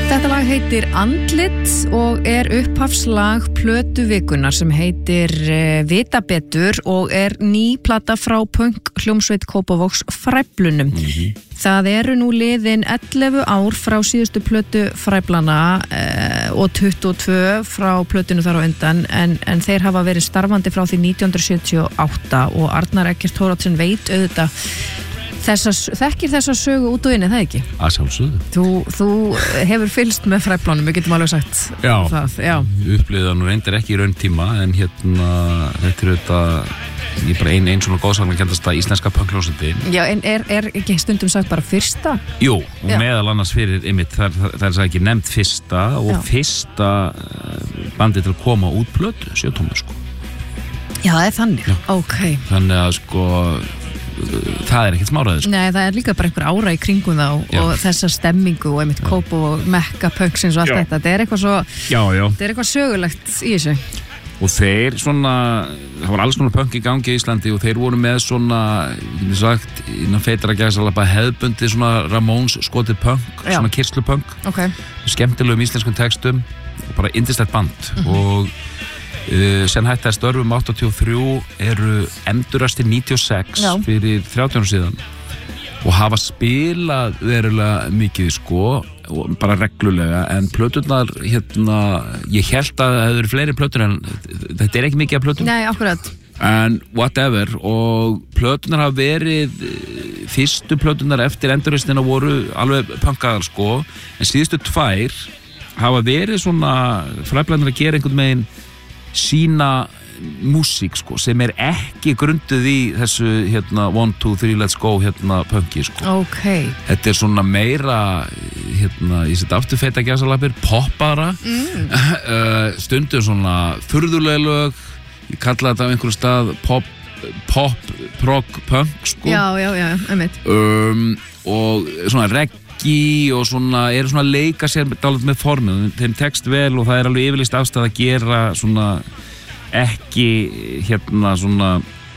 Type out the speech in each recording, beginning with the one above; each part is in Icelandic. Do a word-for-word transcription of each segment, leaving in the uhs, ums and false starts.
Þetta lag heitir Andlit og er upphafslag plötu vikunar sem heitir uh, Vita betur og er ný plata frá punk hljómsveit Kópavogs Fræflunum. Mm-hmm. Það eru nú liðin ellefu ár frá síðustu plötu Fræflana uh, og tuttugu og tvö frá plötunu þar á undan en, en þeir hafa verið starfandi frá því nítján hundruð sjötíu og átta og Arnar Eggert Thoroddsen veit auðvitað Þessa, þekkir þessa sögu út og inn, er það ekki? Að sjálfsögðu. Þú, þú hefur fylgst með Fræflunum, við getum alveg sagt já, það. Já, upplýðan og reyndar ekki í raun tíma, en hérna, þetta er auðvitað, ég er bara ein, ein svona góðsagna kendast að íslenska punkljónsandi. Já, en er, er ekki stundum sagt bara fyrsta? Jú, og já. Meðal annars fyrir, einmitt, það, það, það er ekki nefnt fyrsta og já. Fyrsta bandi til að koma út plötu, sjötómur, sko. Já, það er þannig, já. Ok. Þannig að, sko, það er ekkert smáraðið sko. Nei, það er líka bara einhver ára í kringum þá já. Og þessa stemmingu og einmitt kóp og mekka pöksins og allt já. Þetta, þetta er eitthvað svo já, já. Þetta er eitthvað sögulegt í þessu og þeir svona, það var alls konar punk í gangi í Íslandi og þeir voru með svona ég hef sagt, innan feitar að gæsa alveg hefðbundi svona Ramones skotið punk, já. Svona kyrslupunk okay. Skemmtilegum íslenskum textum og bara yndislegt band mm-hmm. og Uh, sen hætti að störfum áttatíu og þrjú eru endurastir níutíu og sex já. Fyrir þrjátíu árum síðan og hafa spilað verulega mikið sko og bara reglulega en plöturnar hérna ég held að það hefur verið fleiri plötur en þetta er ekki mikið af plötur Nei, akkurat en whatever og plöturnar hafa verið fyrstu plöturnar eftir endurastina voru alveg punkaðar sko en síðustu tvær hafa verið svona fræflarnir að gera einhvern veginn sína músík sko, sem er ekki grunduð í þessu hérna, one, two, three, let's go hérna, punki sko. Okay. Þetta er svona meira hérna, ég seti aftur feita gæsalapir poppara mm. uh, stundum svona furðulega lög ég kalla þetta á einhverju stað pop, pop, prog, punk sko. Já, já, já, einmitt um, og svona reggae og svona, eru svona að leika sér dálítið með formið, þeim tekst vel og það er alveg yfirlýst afstæð að gera svona ekki hérna svona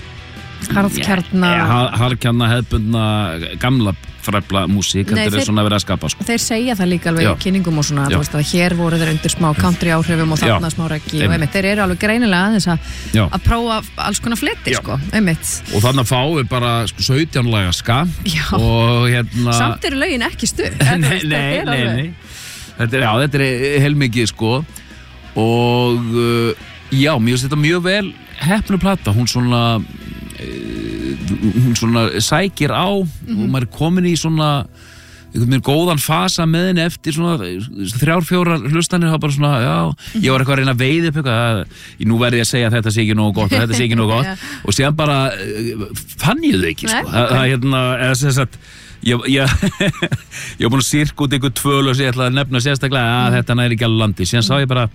harðkjarna ja, harðkjarna, hefðbundna gamla fræfla músík, þetta er svona að vera að skapa sko. Þeir segja það líka alveg já. Í kynningum og svona, þú veist að hér voru þeir undir smá country áhrifum og þarna smá reggae og einmitt, þeir eru alveg greinilega aðeins að að prófa alls konar fleti sko, einmitt og þannig að fáum við bara sko, sautján laga skamt og hérna samt eru lögin ekki stuð nei, nei, nei, nei þetta er, já, þetta er heilmikið sko og já, mér finnst þetta mjög vel heppnu plata, hún svona hún svona sækir á mm-hmm. og maður er komin í svona einhvern veginn góðan fasa með henni eftir svona þrjár, fjórar hlustanir hafa bara svona, já, mm-hmm. ég var eitthvað að reyna að veiða upp eitthvað, nú verði ég að segja að þetta sé ekki nógu gott og þetta sé ekki nógu gott yeah. og síðan bara fann ég þau ekki sko, það er hérna, eða þess að ég, ég, ég var búin að sirka út einhver tvöl og ég ætlaði að nefna sérstaklega að mm. þetta næri ekki alveg landi, síðan sá ég bara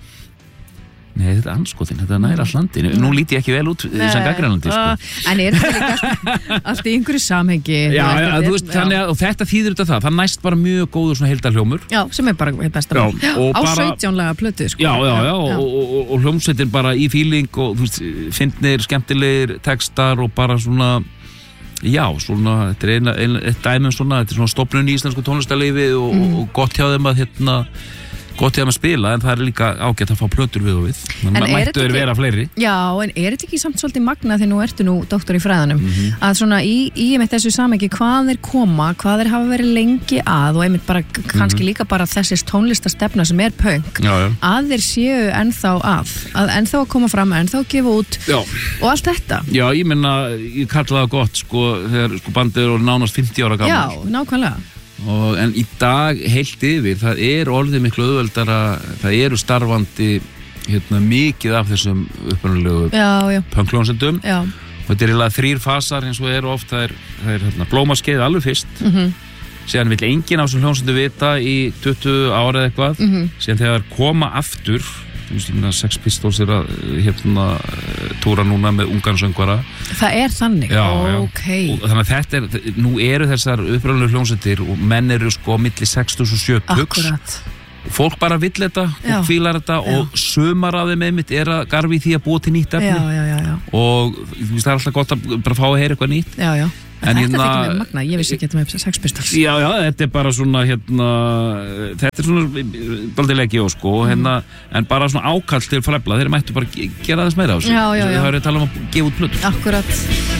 nei, þetta er anskotin, þetta næri all landi nú líti ég ekki vel út sem gaggrænlandi sko. En er þetta líka allt í einhverju samhengi já, já, þú veist, þannig að þetta þýðir þetta það það næst bara mjög góður svona heildarhljómur já, sem er bara besta mál á sautjánlega plötu sko. já, já, já, já. og, og, og hljómsveitin bara í feeling og þú veist, fyndnir, skemmtilegir textar og bara svona já, svona, þetta er eina, eina, eitt dæmi svona, þetta er svona stofnun í íslensku tónlistarlífi og, mm. og gott hjá þeim að hérna gott ég að maður spila, en það er líka ágætt að fá plötur við og við, þannig að mættu þeir vera fleiri. Já, en er þetta ekki samt svolítið magna þegar nú ertu nú doktor í fræðanum mm-hmm. að svona í, í einmitt þessu samhengi hvað þeir koma, hvað þeir hafa verið lengi að og einmitt bara, kannski mm-hmm. líka bara þessi tónlistastefna sem er punk já, já. Að þeir séu ennþá að að ennþá að koma fram, ennþá að gefa út já. Og allt þetta. Já, ég menna, ég kalla það gott sko, þegar sko bandið eru nánast fimmtíu ára gammal. Já, nákvæmlega. Og, en í dag heilt yfir það er orðið miklu auðveldara það eru starfandi hérna, mikið af þessum upprunalegu punkljónsendum og þetta er eiginlega þrír fasar eins og eru oft það er, það er hérna, blómaskeið alveg fyrst mm-hmm. síðan vill enginn af þessum hljónsendum vita í tuttugu ára eða eitthvað mm-hmm. síðan þegar koma aftur Sex Pistols er að hérna, túra núna með ungansöngvara það er þannig já, okay. já. Þannig að þetta er, nú eru þessar upprunalegu hljómsveitir og menn eru sko milli sextugs og sjötugs og fólk bara vill þetta já. Og fílar þetta já. Og sumar af þeim einmitt er að garfi því að búa til nýtt efni já, já, já, já. Og það er alltaf gott að bara fá að heyra eitthvað nýtt já, já. Þetta hérna, þykir mér magna, ég vissi ekki að þetta með Sex Pistols. Já, já, þetta er bara svona hérna, þetta er svona dálítið leggjó sko, mm. hérna, en bara svona ákall til Fræfla, þeir mættu bara gera þess meira á þessu. Já, já, já. Það er að tala um að gefa út plötur. Akkurat.